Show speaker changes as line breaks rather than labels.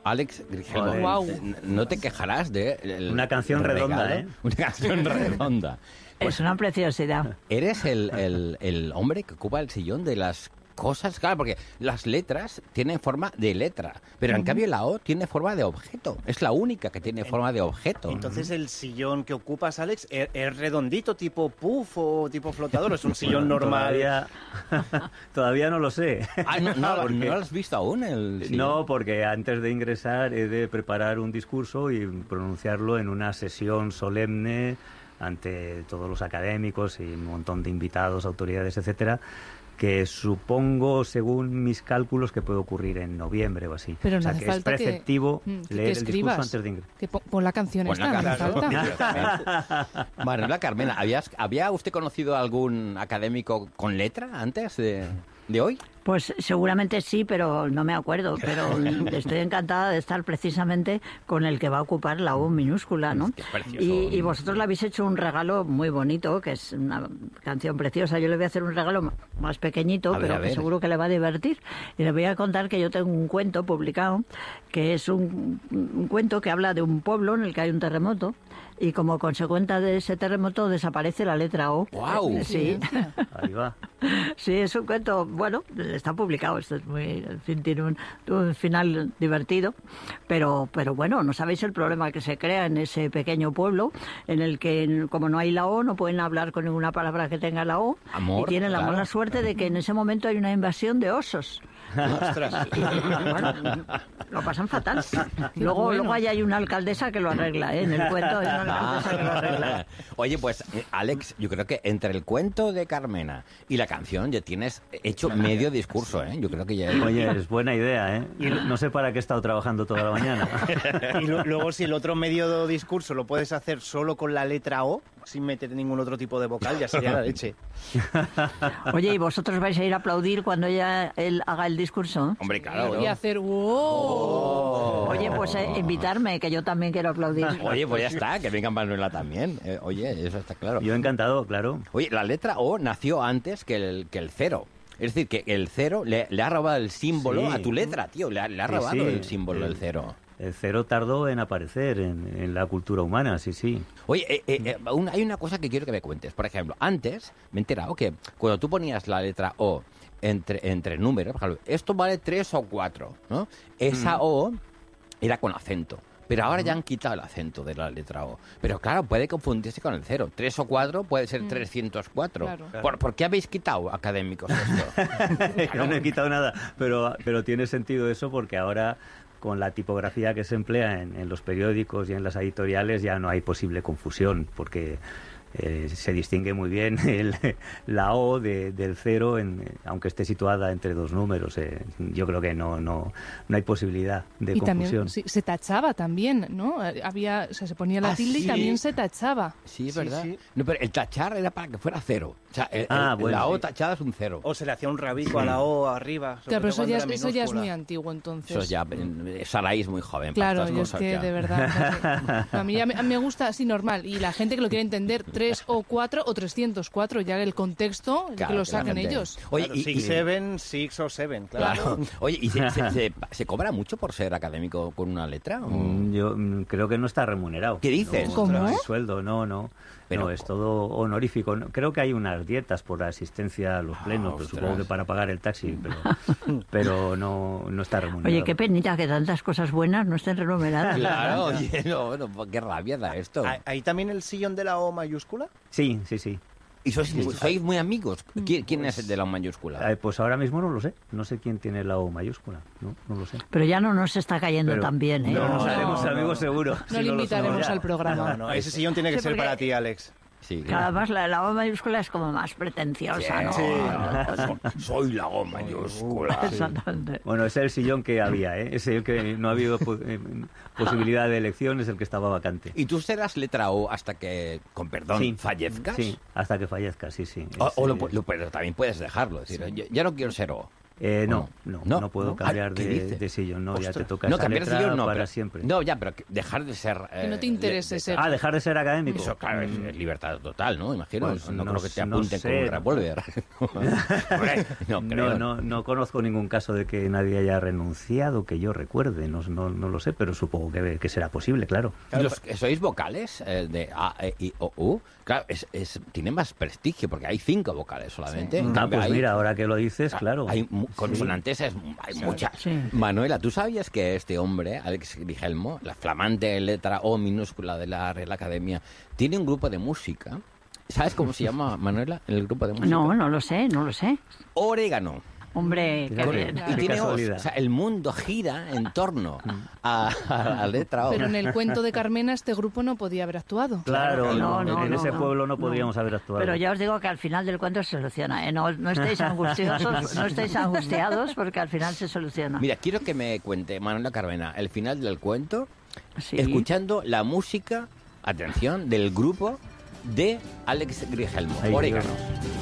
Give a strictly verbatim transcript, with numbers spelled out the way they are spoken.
Alex Grigelmo,
Wow.
no te quejarás de... el-
Una canción
el
redonda,
regalo.
¿eh?
Una canción redonda.
Es una preciosidad.
Eres el, el, el hombre que ocupa el sillón de las cosas, claro, porque las letras tienen forma de letra, pero en cambio la O tiene forma de objeto. Es la única que tiene forma de objeto.
Entonces, ¿el sillón que ocupas, Alex, es, es redondito, tipo puff o tipo flotador? ¿O es un sillón normal?
Todavía, todavía no lo sé.
Ah, no, no,
Porque-
¿no lo has visto aún? El sillón?
No, porque antes de ingresar he de preparar un discurso y pronunciarlo en una sesión solemne ante todos los académicos y un montón de invitados, autoridades, etcétera, que supongo, según mis cálculos, que puede ocurrir en noviembre o así.
Pero no
o sea,
hace
que
falta
es
que-
preceptivo
mm, que te
leer el
escribas.
discurso antes de ingresar.
Que pon, pon la canción
Pon la
esta, no hace
canción.
falta.
Manuela Carmena, ¿habías, ¿había usted conocido algún académico con letra antes de, de hoy?
Pues seguramente sí, pero no me acuerdo. Pero estoy encantada de estar precisamente con el que va a ocupar la U minúscula, ¿no?
Es que es precioso.
Y, y vosotros le habéis hecho un regalo muy bonito, que es una canción preciosa. Yo le voy a hacer un regalo m- más pequeñito,
A ver,
pero
a
que
ver.
seguro que le va a divertir. Y le voy a contar que yo tengo un cuento publicado, que es un, un cuento que habla de un pueblo en el que hay un terremoto. Y como consecuencia de ese terremoto desaparece la letra O.
¡Guau!
Sí.
Ahí va.
Sí, es un cuento, bueno, está publicado, esto es muy, en fin, tiene un, un final divertido, pero, pero bueno, no sabéis el problema que se crea en ese pequeño pueblo, en el que como no hay la O, no pueden hablar con ninguna palabra que tenga la O,
Amor,
y tienen la
claro.
mala suerte de que en ese momento hay una invasión de osos.
Ostras.
Y, bueno, lo pasan fatal. Luego,
bueno.
luego ahí hay una alcaldesa que lo arregla, ¿eh? En el cuento hay una alcaldesa que lo arregla.
Oye, pues eh, Alex, yo creo que entre el cuento de Carmena y la canción ya tienes hecho medio discurso, ¿eh? Yo creo que ya...
Oye, es buena idea, ¿eh? Y no sé para qué he estado trabajando toda la mañana.
Y lo- luego, si el otro medio discurso lo puedes hacer solo con la letra O, sin meter ningún otro tipo de vocal, ya sería la leche.
Oye, ¿y vosotros vais a ir a aplaudir cuando ella, él haga el discurso?
Hombre, claro.
Y hacer wow.
Oh.
Oye, pues eh, invitarme, que yo también quiero aplaudir.
Oye, pues ya está, que venga Manuela también. Eh, oye, eso está claro.
Yo encantado, claro.
Oye, la letra O nació antes que el, que el cero. Es decir, que el cero le, le ha robado el símbolo
Sí.
a tu letra, tío. Le ha, le ha
Sí,
robado
sí.
el símbolo
El-
del cero.
El cero tardó en aparecer en, en la cultura humana, sí, sí.
Oye, eh, eh, eh, un- hay una cosa que quiero que me cuentes. Por ejemplo, antes me he enterado que cuando tú ponías la letra O entre, entre números, por ejemplo, esto vale tres o cuatro, ¿no? Esa O era con acento. Pero ahora ya han quitado el acento de la letra O. Pero claro, puede confundirse con el cero. Tres o cuatro puede ser trescientos cuatro.
Claro.
¿Por, ¿Por qué habéis quitado, académicos, esto?
Yo no he quitado nada, pero, pero tiene sentido eso porque ahora con la tipografía que se emplea en, en los periódicos y en las editoriales ya no hay posible confusión porque eh, se distingue muy bien el- la O de- del cero, en, aunque esté situada entre dos números. eh, yo creo que no, no, no hay posibilidad de
Y
confusión.
también sí, se tachaba también, ¿no? Eh, Había, o sea, se ponía la
Ah,
tilde
sí.
y también se tachaba.
Sí, es
Sí,
verdad.
sí.
No, pero el tachar era para que fuera cero. O sea, el-
Ah,
el-
bueno,
la O
sí.
tachada es un cero.
O se le hacía un rabico a la O arriba. sobre
Claro, pero
todo
eso
cuando
ya,
era
es, eso ya es
minúscula.
muy antiguo, entonces.
Eso ya, eh, Sarai es muy joven para
Claro,
estas
yo es
cosas
que
ya.
de verdad. no sé. A mí ya me, me gusta así normal. Y la gente que lo quiere entender, tres o cuatro o trescientos cuatro, ya el contexto,
Claro,
que lo
que la
saquen
gente-
ellos.
Oye,
Claro,
y,
six,
y-
seven, six o seven, claro.
claro. Oye, ¿y se, se- se- se cobra mucho por ser académico con una letra? o?
Mm, Yo mm, creo que no está remunerado.
¿Qué dices?
No,
¿Cómo?
no hay sueldo, no, no.
Pero-
no, es todo honorífico. No, creo que hay unas dietas por asistencia a los plenos, pero
ostras.
supongo que para pagar el taxi, pero, pero no, no está remunerado.
Oye, qué penita que tantas cosas buenas no estén remuneradas.
Claro, oye, no, no, qué rabia da esto.
¿Hay- ¿Hay también el sillón de la O mayúscula?
Sí, sí, sí.
¿Y sois, muy- sois muy amigos? ¿Quién, quién es el de la mayúscula?
Eh, pues ahora mismo no lo sé. No sé quién tiene la O mayúscula. No, no lo sé.
Pero ya no nos está cayendo
Pero-
tan bien, ¿eh?
No, nos
No.
haremos amigos seguro.
No
si
le
lo
invitaremos
somos ya.
al programa.
No, no, ese sillón tiene que
Sí,
ser
porque-
para ti, Alex.
Sí,
Que además la, la O mayúscula es como más pretenciosa, ¿no?
Sí.
Soy la O mayúscula.
Exactamente.
Bueno, ese es el sillón que había, ¿eh? Ese el que no ha habido po- eh, posibilidad de elección, es el que estaba vacante.
¿Y tú serás letra O hasta que, con perdón,
Sí.
fallezcas?
Sí, hasta que fallezca, sí, sí.
O, o lo
Ese-
pu- lo- pero también puedes dejarlo. Es decir, yo- ya no quiero ser O.
Eh, no,
¿O
no,
no?
no, puedo
¿No?
cambiar
Ah, ¿qué
de,
dices?
de sillón, no, ya
Ostras.
te toca
No,
esa
cambiar de
letra
sillón no,
para
pero-
siempre.
No, ya, pero que dejar de ser...
Que no te
eh,
interese
de- de-
ser.
Ah, dejar de ser académico.
Eso, claro, es, es libertad total, ¿no? Imagino.
Pues
no,
no
creo que te
no
apunten
sé,
con un
no.
revólver. Hombre, no creo.
No, no, no conozco ningún caso de que nadie haya renunciado, que yo recuerde, no, no, no lo sé, pero supongo que, que será posible, claro.
Y los que sois vocales eh, de A, E, I, O, U, claro, es, es, tiene más prestigio porque hay cinco vocales solamente. En
Ah,
cambio,
pues
hay-
mira, ahora que lo dices, claro.
Hay mu-
Sí.
consonantes, es- hay muchas.
Sí.
Manuela, ¿tú sabías que este hombre, Alex Grigelmo, la flamante letra O minúscula de la Real Academia, tiene un grupo de música? ¿Sabes cómo se llama, Manuela, el grupo de música?
No, no lo sé, no lo sé.
Orégano.
Hombre, qué
Fíjate.
bien.
Y
Qué
tiene Os.
casualidad.
O sea, el mundo gira en torno a, a la letra O.
Pero en el cuento de Carmena este grupo no podía haber actuado.
Claro,
No,
en,
no,
en
no,
ese
no,
pueblo no
no.
podríamos haber actuado.
Pero ya os digo que al final del cuento se soluciona, ¿eh? No, no estéis angustiosos, no estéis angustiados porque al final se soluciona.
Mira, quiero que me cuente, Manuela Carmena, el final del cuento,
Sí.
escuchando la música, atención, del grupo de Alex Grigelmo,
Ay,
Orégano.
Dios.